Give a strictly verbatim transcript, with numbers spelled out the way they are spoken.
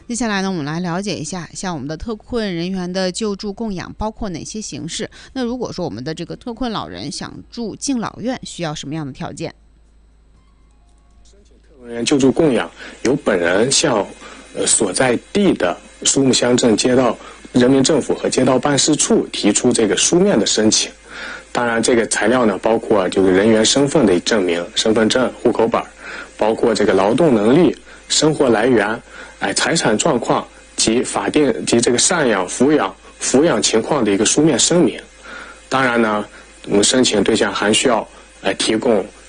接下来呢，我们来了解一下，像我们的特困人员的救助供养包括哪些形式？那如果说我们的这个特困老人想住敬老院，需要什么样的条件？ 申请特困人员救助供养，由本人向呃所在地的苏木乡镇街道人民政府和街道办事处提出这个书面的申请。当然，这个材料呢，包括就是人员身份的证明、身份证、户口本，包括这个劳动能力、生活来源、哎财产状况及法定及这个赡养、抚养、抚养情况的一个书面声明。当然呢，我们申请对象还需要哎提供